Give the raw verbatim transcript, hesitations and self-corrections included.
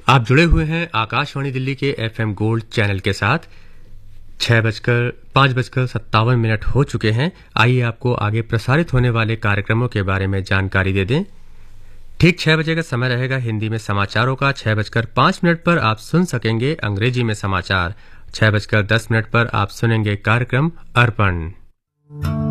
आप जुड़े हुए हैं आकाशवाणी दिल्ली के एफएम गोल्ड चैनल के साथ। छह बजकर पाँच बजकर सत्तावन मिनट हो चुके हैं। आइए आपको आगे प्रसारित होने वाले कार्यक्रमों के बारे में जानकारी दे दें। ठीक छह बजे का समय रहेगा हिंदी में समाचारों का। छह बजकर पाँच मिनट पर आप सुन सकेंगे अंग्रेजी में समाचार। छह बजकर दस मिनट पर आप सुनेंगे कार्यक्रम अर्पण।